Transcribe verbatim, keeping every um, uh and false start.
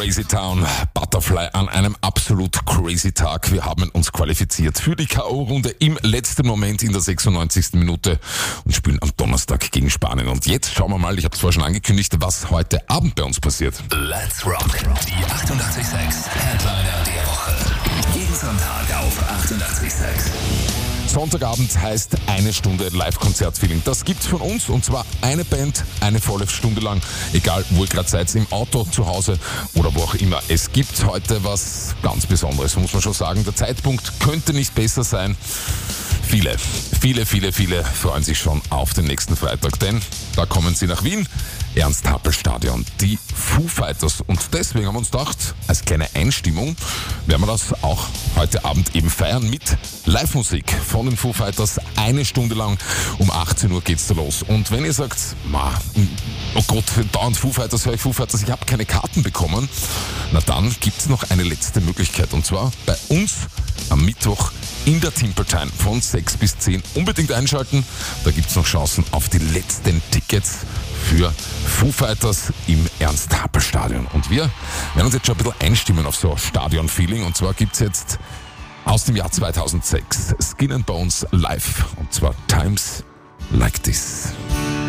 Crazy Town, Butterfly an einem absolut crazy Tag. Wir haben uns qualifiziert für die K O-Runde im letzten Moment in der sechsundneunzigsten Minute und spielen am Donnerstag gegen Spanien. Und jetzt schauen wir mal, ich habe es vorher schon angekündigt, was heute Abend bei uns passiert. Let's rock, die achtundachtzig Komma sechs Headliner der Woche. Jeden Sonntag auf achtundachtzig Komma sechs. Sonntagabend heißt eine Stunde Live-Konzert-Feeling. Das gibt's von uns und zwar eine Band, eine volle Stunde lang. Egal, wo ihr gerade seid, im Auto, zu Hause oder wo auch immer. Es gibt heute was ganz Besonderes, muss man schon sagen. Der Zeitpunkt könnte nicht besser sein. Viele, viele, viele, viele freuen sich schon auf den nächsten Freitag, denn da kommen sie nach Wien, Ernst-Happel-Stadion, die Foo Fighters. Und deswegen haben wir uns gedacht, als kleine Einstimmung werden wir das auch heute Abend eben feiern mit Live-Musik von den Foo Fighters. Eine Stunde lang, um achtzehn Uhr geht's da los. Und wenn ihr sagt, ma, oh Gott, dauernd Foo Fighters, höre ich Foo Fighters, ich habe keine Karten bekommen, na dann gibt's noch eine letzte Möglichkeit. Und zwar bei uns am Mittwoch in der Timpertine von sechs bis zehn. Unbedingt einschalten, da gibt es noch Chancen auf die letzten Tickets für Foo Fighters im Ernst-Happel-Stadion. Und wir werden uns jetzt schon ein bisschen einstimmen auf so Stadion-Feeling. Und zwar gibt es jetzt aus dem Jahr zweitausendsechs Skin and Bones live. Und zwar Times Like This.